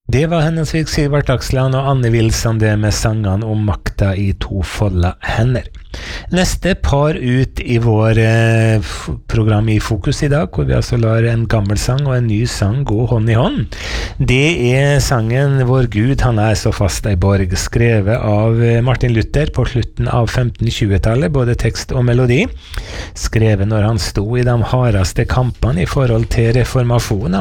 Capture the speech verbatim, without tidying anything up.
Det var henholdsvis Sivert Aksland og Anne Wilson det med sangene om makta i to folda hender. Neste par ut i vår eh, program i Fokus i dag, hvor vi altså lar en gammel sang og en ny sang gå hånd i hånd. Det er sangen Vår Gud, han er så fast ei borg, skrevet av Martin Luther på slutten av femten-tjuetallet, både tekst og melodi. Skrevet når han sto i de hardeste kampene i forhold til reformasjonen.